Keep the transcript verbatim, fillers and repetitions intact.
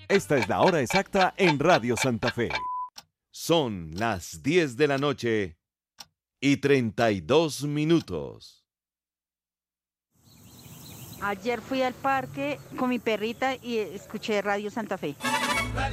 Esta es la hora exacta en Radio Santa Fe. Son las diez de la noche y treinta y dos minutos. Ayer fui al parque con mi perrita y escuché Radio Santa Fe.